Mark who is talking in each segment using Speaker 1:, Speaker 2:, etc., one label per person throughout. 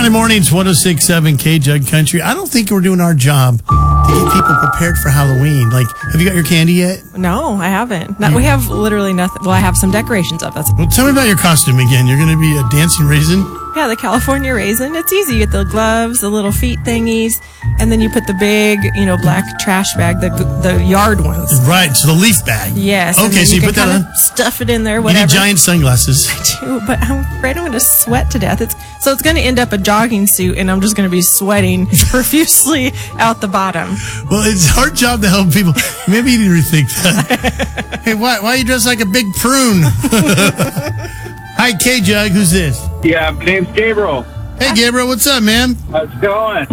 Speaker 1: Friday mornings, 106.7 K-Jug Country. I don't think we're doing our job to get people prepared for Halloween. Like, have you got your candy yet?
Speaker 2: No, I haven't. We have literally nothing. Well, I have some decorations up.
Speaker 1: Well, tell me about your costume again. You're going to be a dancing raisin?
Speaker 2: Yeah, the California raisin. It's easy. You get the gloves, the little feet thingies, and then you put the big, black trash bag, the yard ones.
Speaker 1: Right, so the leaf bag.
Speaker 2: Yes.
Speaker 1: Okay, so you put that on?
Speaker 2: Stuff it in there,
Speaker 1: You
Speaker 2: whatever.
Speaker 1: need giant sunglasses.
Speaker 2: I do, but I'm afraid I'm going to sweat to death. So it's going to end up a jogging suit, and I'm just going to be sweating profusely out the bottom.
Speaker 1: Well, it's our job to help people. Maybe you need to rethink that. Hey, why are you dressed like a big prune? Hi, K-Jug. Who's this?
Speaker 3: Yeah, my name's Gabriel.
Speaker 1: Hey, Gabriel. What's up, man?
Speaker 3: How's it going?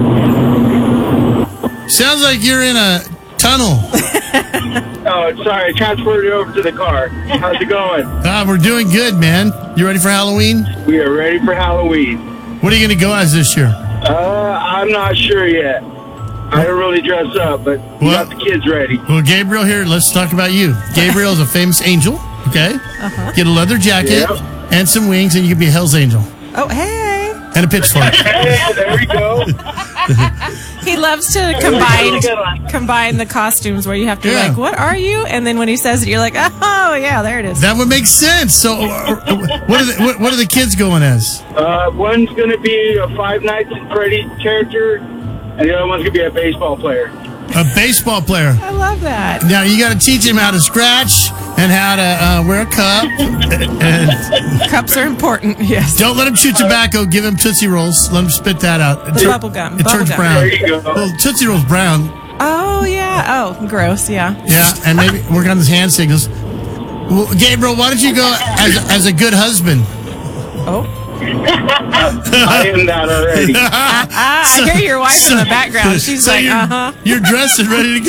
Speaker 1: Sounds like you're in a tunnel.
Speaker 3: Oh, sorry, I transferred it over to the car. How's it going?
Speaker 1: We're doing good, man. You ready for Halloween?
Speaker 3: We are ready for Halloween.
Speaker 1: What are you going to go as this year?
Speaker 3: I'm not sure yet. I don't really dress up, but we got the kids ready.
Speaker 1: Well, Gabriel here, let's talk about you. Gabriel is a famous angel, okay? Get a leather jacket and some wings, and you can be a Hell's Angel.
Speaker 2: Oh, hey.
Speaker 1: And a pitchfork.
Speaker 3: Hey, there we go.
Speaker 2: He loves to combine the costumes where you have to like, what are you? And then when he says it, you're like, oh, yeah, there it is.
Speaker 1: That would make sense. So what are the kids going as?
Speaker 3: One's going to be a Five Nights at Freddy's character, and the other one's going to be a baseball player.
Speaker 1: A baseball player.
Speaker 2: I love that.
Speaker 1: Now, you got to teach him how to scratch and how to wear a cup. And
Speaker 2: cups are important, yes.
Speaker 1: Don't let him chew tobacco. Give him Tootsie Rolls. Let him spit that out.
Speaker 2: The bubble gum.
Speaker 1: It turns brown.
Speaker 3: There you go.
Speaker 1: Well, Tootsie Roll's brown.
Speaker 2: Oh, yeah. Oh, gross, yeah.
Speaker 1: Yeah, and maybe work on his hand signals. Well, Gabriel, why don't you go as a good husband?
Speaker 2: Oh.
Speaker 3: I am that already.
Speaker 2: I hear your wife in the background. She's like,
Speaker 1: You're dressed and ready to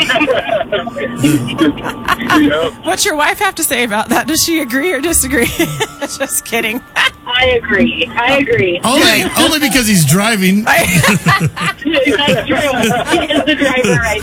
Speaker 1: go.
Speaker 2: What's your wife have to say about that? Does she agree or disagree? Just kidding.
Speaker 4: I agree.
Speaker 1: Only because he's driving.
Speaker 4: That's true. He is the driver right